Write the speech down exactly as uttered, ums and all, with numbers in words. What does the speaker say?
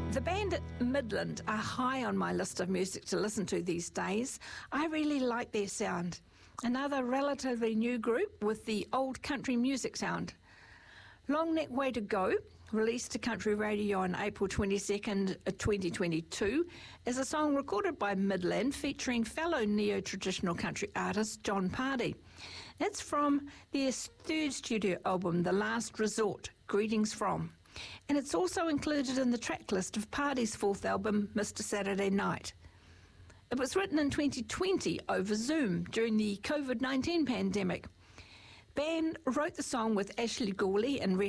The band Midland are high on my list of music to listen to these days. I really like their sound. Another relatively new group with the old country music sound. Long Neck Way to Go, released to country radio on April twenty-second, twenty twenty-two, is a song recorded by Midland featuring fellow neo-traditional country artist John Pardee. It's from their third studio album, The Last Resort, Greetings From. And it's also included in the track list of Pardee's fourth album, Mister Saturday Night. It was written in twenty twenty over Zoom during the covid nineteen pandemic. Ben wrote the song with Ashley Gawley and